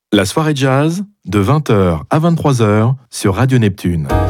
La soirée jazz, de 20h à 23h sur Radio Neptune.